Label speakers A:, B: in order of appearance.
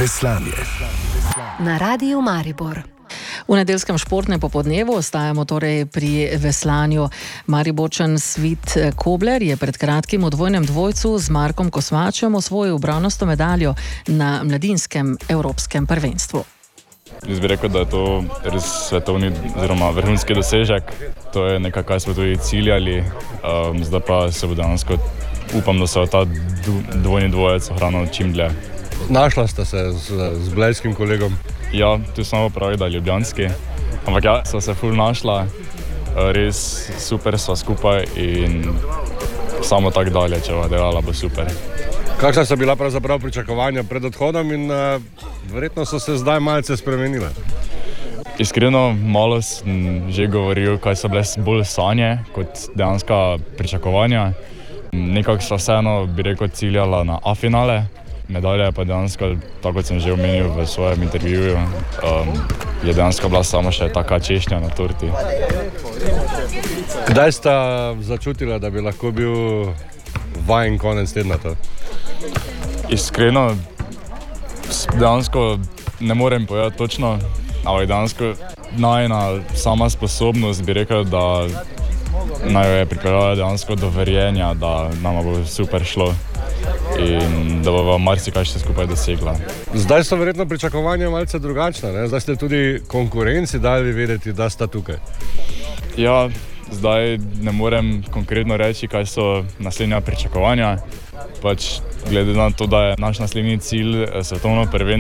A: Veslanje.
B: Na Radiu Maribor.
C: V nedeljskem športnem popodnevu ostajamo torej pri veslanju. Mariborčan Svit Kobler je pred kratkim v dvojnem dvojcu z Markom Kosmačem osvojil bronasto medaljo na mladinskem evropskem prvenstvu.
D: Jaz bi rekel, da je to res svetovni oziroma vrhunski dosežek. To je nekaj, kar smo tudi ciljali. Zdaj pa se bo dejansko, upam, da se bo ta dvojni dvojec ohranil čim dlje.
E: Našla sta se z blejskim kolegom?
D: Ja, tu smo pravi, da je ljubljanski. Ampak ja, sva se ful našla. Res super sva skupaj in samo tako dalje, če bo delala, bo super.
E: Kakšna so bila pravzaprav pričakovanja pred odhodom in verjetno so se zdaj malce spremenile?
D: Iskreno, malo sem že govoril, kaj so bile bolj sanje kot dejanska pričakovanja. Nekako sva vseeno, bi rekel, ciljala na A-finale. Medalja je pa dejansko, tako kot sem že omenil v svojem intervjuju, je dejansko bila samo še taka češnja na torti.
E: Kdaj sta začutila, da bi lahko bil vajen konec tedna to?
D: Iskreno, dejansko ne morem povedati točno, ampak dejansko najina sama sposobnost, bi rekel, da naj jo je pripeljala dejansko do verjenja, da nama bo super šlo in da bo marsikaj še skupaj dosegla.
E: Zdaj so verjetno pričakovanja malce drugačna, ne? Zdaj ste tudi konkurenci dali vedeti, da sta tukaj.
D: Ja, zdaj ne morem konkretno reči, kaj so naslednja pričakovanja. Pač glede na to, da je naš naslednji cilj svetovno prvenstvo,